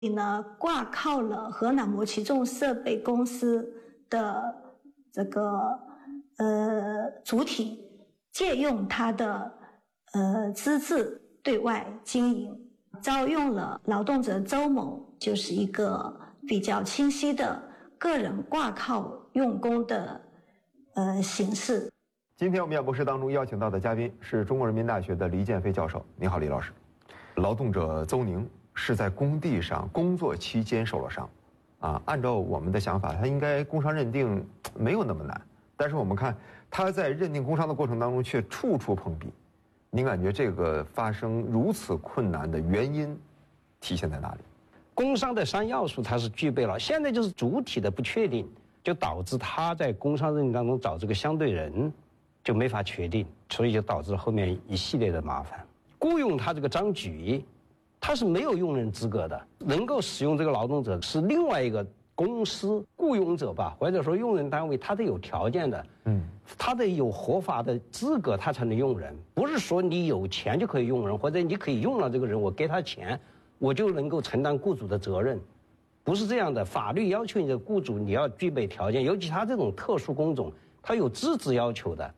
挂靠了河南模器重设备公司的这个主体，借用他的资质对外经营，招用了劳动者周某，就是一个比较清晰的个人挂靠用工的形式。 今天我们演播室当中邀请到的嘉宾是中国人民大学的黎建飞教授。您好，黎老师。劳动者邹宁是在工地上工作期间受了伤，按照我们的想法，他应该工伤认定没有那么难，但是我们看他在认定工伤的过程当中却处处碰壁。您感觉这个发生如此困难的原因体现在哪里？ 工伤的3要素它是具备了，现在就是主体的不确定，就导致他在工伤认定当中找这个相对人就没法确定，所以就导致后面一系列的麻烦。雇佣他这个张举，他是没有用人资格的，能够使用这个劳动者是另外一个公司雇佣者吧，或者说用人单位，他得有条件的，他得有合法的资格，他才能用人，不是说你有钱就可以用人，或者你可以用了这个人，我给他钱，我就能够承担雇主的责任，不是这样的。法律要求你的雇主你要具备条件，尤其他这种特殊工种，他有资质要求的。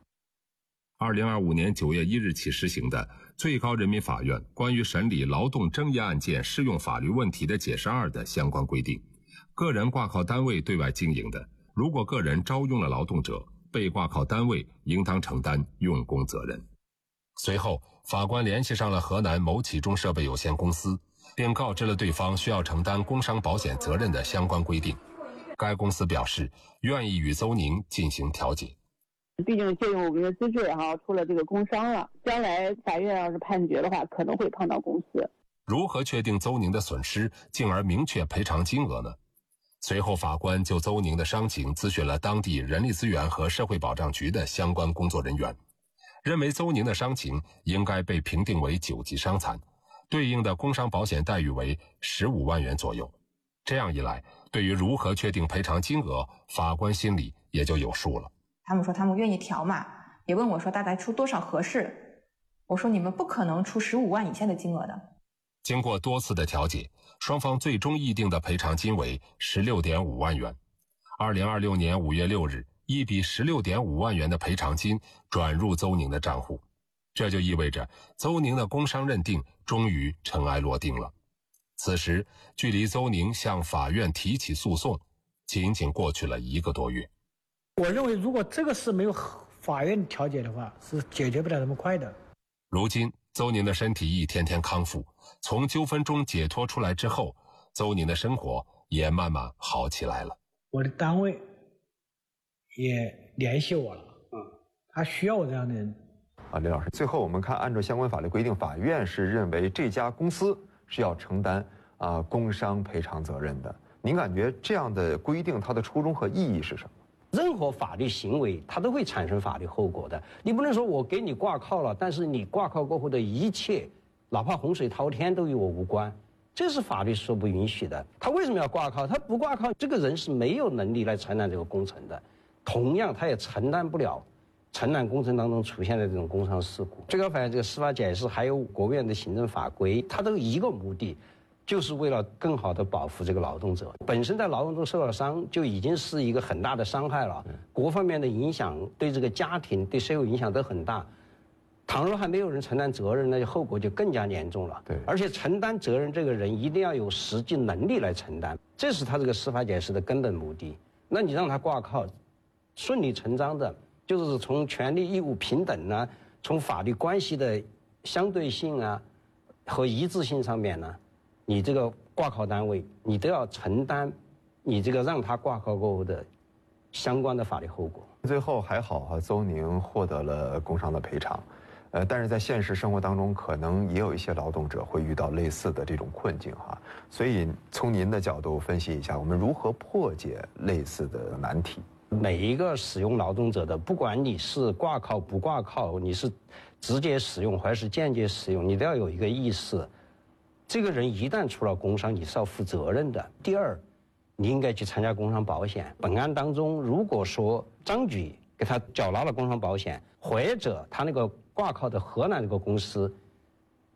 2025年9月1日起施行的最高人民法院关于审理劳动争议案件适用法律问题的解释2的相关规定，个人挂靠单位对外经营的，如果个人招用了劳动者，被挂靠单位应当承担用工责任。随后，法官联系上了河南某启中设备有限公司，并告知了对方需要承担工伤保险责任的相关规定。该公司表示愿意与邹宁进行调解。 毕竟借用我们的资质出了这个工伤了，将来法院要是判决的话，可能会碰到公司。 如何确定邹宁的损失，进而明确赔偿金额呢？随后法官就邹宁的伤情咨询了当地人力资源和社会保障局的相关工作人员，认为邹宁的伤情应该被评定为9级伤残，对应的工伤保险待遇为15万元左右。这样一来，对于如何确定赔偿金额，法官心里也就有数了。 他们说他们愿意调嘛，也问我说大概出多少合适，我说你们不可能出15万以下的金额的。 经过多次的调解，双方最终议定的赔偿金为16.5万元。2026年5月6日，一笔16.5万元的赔偿金转入邹宁的账户，这就意味着邹宁的工伤认定终于尘埃落定了。此时，距离邹宁向法院提起诉讼，仅仅过去了1个多月。 我认为如果这个事没有法院调解的话，是解决不了那么快的。 如今邹宁的身体一天天康复，从纠纷中解脱出来之后，邹宁的生活也慢慢好起来了。 我的单位也联系我了，他需要我这样的人。 李老师，最后我们看，按照相关法律规定，法院是认为这家公司是要承担工伤赔偿责任的。您感觉这样的规定它的初衷和意义是什么？ 任何法律行为它都会产生法律后果的，你不能说我给你挂靠了，但是你挂靠过后的一切，哪怕洪水滔天都与我无关，这是法律所不允许的。他为什么要挂靠？他不挂靠，这个人是没有能力来承担这个工程的，同样他也承担不了承担工程当中出现的这种工伤事故。最高法院这个司法解释还有国务院的行政法规，它都有一个目的，就是为了更好的保护这个劳动者。本身在劳动中受了伤就已经是一个很大的伤害了，各方面的影响对这个家庭对社会影响都很大。倘若还没有人承担责任，那就后果就更加严重了。 对， 而且承担责任这个人一定要有实际能力来承担，这是他这个司法解释的根本目的。那你让他挂靠，顺理成章的就是从权利义务平等啊，从法律关系的相对性啊和一致性上面呢，你这个挂靠单位你都要承担你这个让他挂靠过后的相关的法律后果。 最后还好邹宁获得了工伤的赔偿，但是在现实生活当中，可能也有一些劳动者会遇到类似的这种困境所以从您的角度分析一下，我们如何破解类似的难题？ 每一个使用劳动者的，不管你是挂靠不挂靠，你是直接使用还是间接使用，你都要有一个意识，这个人一旦出了工伤，你是要负责任的。第二，你应该去参加工伤保险。本案当中，如果说张举给他缴纳了工伤保险，或者他那个挂靠的河南这个公司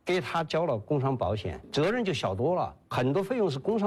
给他交了工伤保险，责任就小多了，很多费用是工伤